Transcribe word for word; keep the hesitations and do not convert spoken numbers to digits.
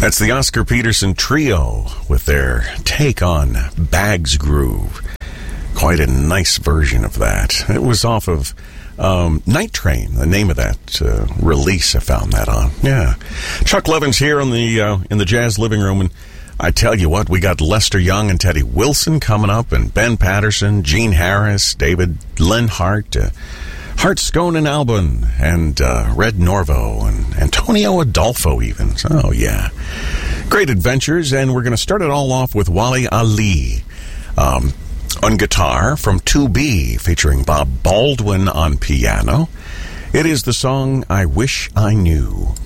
That's the Oscar Peterson Trio with their take on Bags Groove. Quite a nice version of that. It was off of um, Night Train, the name of that uh, release. I found that on. Yeah. Chuck Levin's here in the, uh, in the Jazz Living Room, and I tell you what, we got Lester Young and Teddy Wilson coming up, and Ben Patterson, Gene Harris, David Linhart, uh, Hart Scone and Albin, and uh, Red Norvo, and Antonio Adolfo even. Oh, yeah. Great adventures, and we're going to start it all off with Wally Ali um, on guitar from two B, featuring Bob Baldwin on piano. It is the song I Wish I Knew.